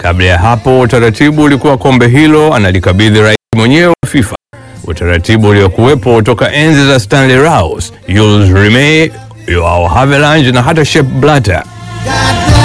Kabla ya hapo, utaratibu ulikuwa kombe hilo analikabidhi rais mwenyewe wa FIFA, utaratibu uliokuwepo toka enzi za Stanley Rouse, Jules Rimet, Joao Havelange na hata Sepp Blatter.